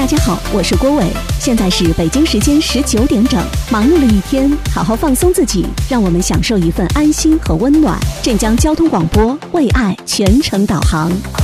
大家好，我是郭伟，现在是北京时间19点整。忙碌了一天，好好放松自己，让我们享受一份安心和温暖。镇江交通广播，为爱全程导航。